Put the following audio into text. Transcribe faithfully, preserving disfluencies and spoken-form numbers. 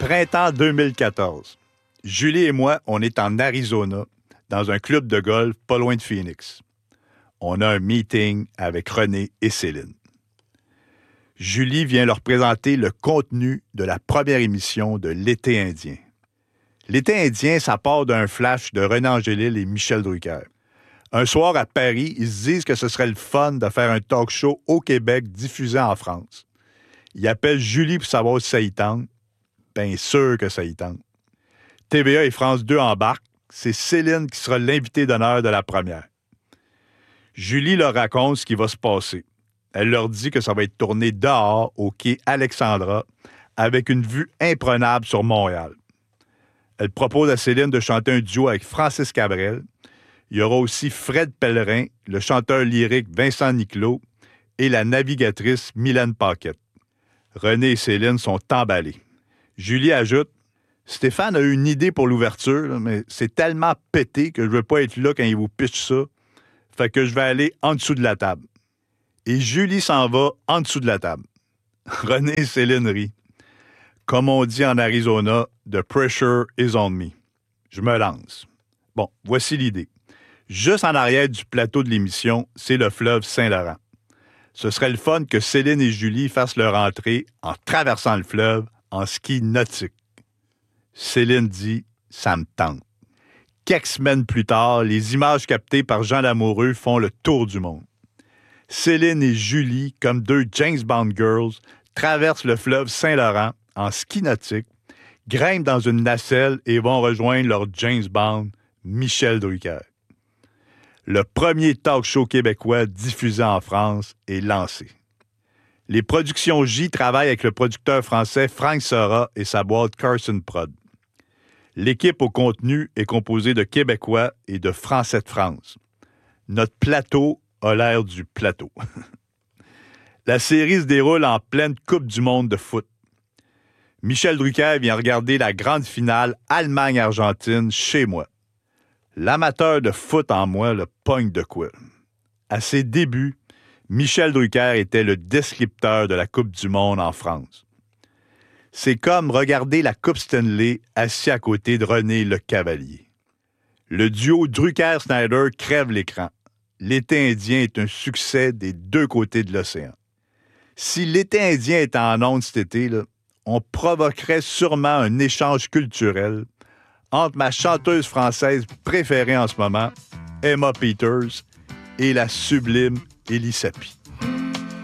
Printemps deux mille quatorze. Julie et moi, on est en Arizona, dans un club de golf pas loin de Phoenix. On a un meeting avec René et Céline. Julie vient leur présenter le contenu de la première émission de L'été indien. L'été indien, ça part d'un flash de René Angélil et Michel Drucker. Un soir à Paris, ils se disent que ce serait le fun de faire un talk show au Québec diffusé en France. Ils appellent Julie pour savoir si ça y tente. Bien sûr que ça y tente. T V A et France deux embarquent. C'est Céline qui sera l'invitée d'honneur de la première. Julie leur raconte ce qui va se passer. Elle leur dit que ça va être tourné dehors, au quai Alexandra, avec une vue imprenable sur Montréal. Elle propose à Céline de chanter un duo avec Francis Cabrel. Il y aura aussi Fred Pellerin, le chanteur lyrique Vincent Niclot et la navigatrice Mylène Paquette. René et Céline sont emballés. Julie ajoute « Stéphane a eu une idée pour l'ouverture, mais c'est tellement pété que je veux pas être là quand il vous pitch ça. Fait que je vais aller en dessous de la table. » Et Julie s'en va en dessous de la table. René et Céline rient. Comme on dit en Arizona, « The pressure is on me ». Je me lance. Bon, voici l'idée. Juste en arrière du plateau de l'émission, c'est le fleuve Saint-Laurent. Ce serait le fun que Céline et Julie fassent leur entrée en traversant le fleuve en ski nautique. Céline dit « ça me tente ». Quelques semaines plus tard, les images captées par Jean Lamoureux font le tour du monde. Céline et Julie, comme deux James Bond girls, traversent le fleuve Saint-Laurent en ski nautique, grimpent dans une nacelle et vont rejoindre leur James Bond, Michel Drucker. Le premier talk show québécois diffusé en France est lancé. Les productions J travaillent avec le producteur français Frank Sora et sa boîte Carson Prod. L'équipe au contenu est composée de Québécois et de Français de France. Notre plateau a l'air du plateau. La série se déroule en pleine Coupe du monde de foot. Michel Drucker vient regarder la grande finale Allemagne-Argentine chez moi. L'amateur de foot en moi le pogne de quoi. À ses débuts, Michel Drucker était le descripteur de la Coupe du monde en France. C'est comme regarder la Coupe Stanley assis à côté de René Le Cavalier. Le duo Drucker-Snyder crève l'écran. L'été indien est un succès des deux côtés de l'océan. Si l'été indien était en ondes cet été, là, on provoquerait sûrement un échange culturel entre ma chanteuse française préférée en ce moment, Emma Peters, et la sublime Élie Sapie.